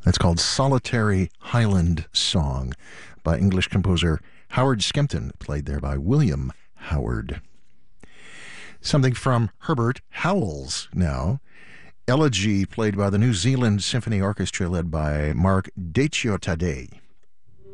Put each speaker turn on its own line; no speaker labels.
That's called Solitary Highland Song by English composer Howard Skempton, played there by William Howard. Something from Herbert Howells now. Elegy, played by the New Zealand Symphony Orchestra, led by Mark Dechiotade.